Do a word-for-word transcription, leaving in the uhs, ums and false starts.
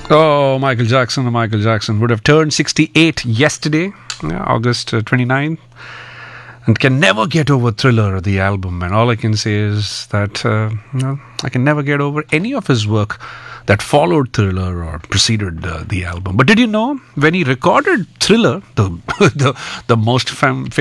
Oh, Michael Jackson, Michael Jackson would have turned sixty-eight yesterday, yeah, August uh, twenty-ninth, and can never get over Thriller, the album. And all I can say is that uh, you know, I can never get over any of his work that followed Thriller or preceded uh, the album. But did you know when he recorded Thriller, the the, the most fam-